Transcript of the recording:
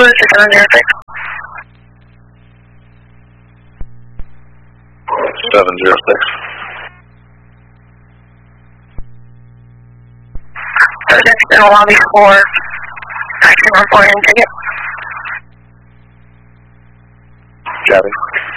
What is 606? 706. Subject's in the lobby for action reporting ticket. Copy.